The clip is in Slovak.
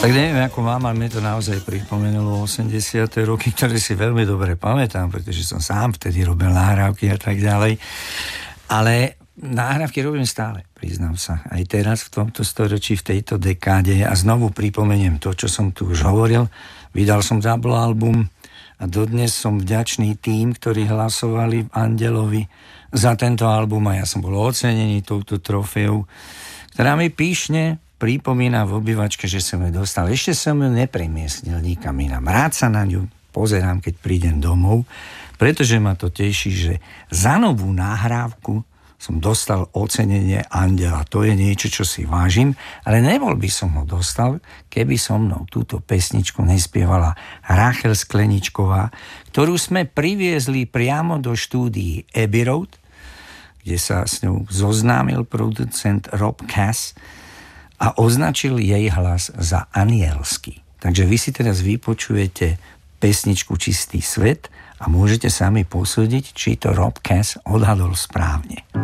Tak neviem, ako mám, ale mne to naozaj pripomenulo 80. roky, ktoré si veľmi dobre pamätám, pretože som sám vtedy robil nahrávky a tak ďalej. Ale nahrávky robím stále, priznám sa. Aj teraz v tomto storočí, v tejto dekáde a znovu pripomeniem to, čo som tu už hovoril. Vydal som double album a dodnes som vďačný tým, ktorí hlasovali v Andelovi za tento album a ja som bol ocenený touto trofeou, ktorá mi pyšne pripomína v obývačke, že som ju dostal. Ešte som ju nepremiestnil nikam inám. Rád sa na ňu pozerám, keď prídem domov, pretože ma to teší, že za novú nahrávku som dostal ocenenie Andela. To je niečo, čo si vážim, ale nebol by som ho dostal, keby so mnou túto pesničku nespievala Rachel Skleničková, ktorú sme priviezli priamo do štúdií Abbey Road, kde sa s ňou zoznámil producent Rob Cass a označil jej hlas za anielský. Takže vy si teraz vypočujete pesničku Čistý svet a môžete sami posúdiť, či to Rob Cass odhadol správne.